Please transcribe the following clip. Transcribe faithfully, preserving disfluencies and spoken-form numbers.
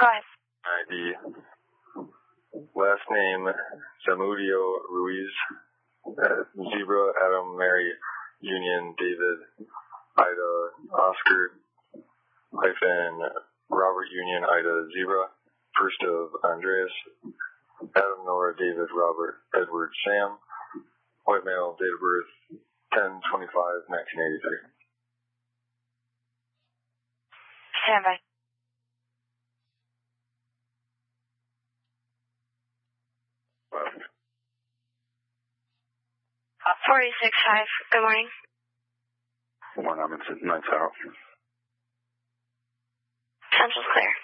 Go ahead. I D. Last name, Zamudio Ruiz. Uh, Zebra, Adam, Mary, Union, David, Ida, Oscar, hyphen, Robert, Union, Ida, Zebra. First of Andreas. Adam, Nora, David, Robert, Edward, Sam. White male, date of birth, ten twenty-five nineteen eighty-three. Stand by. forty-six five, good morning. Good morning, I'm in Ninth Tower. Central's clear.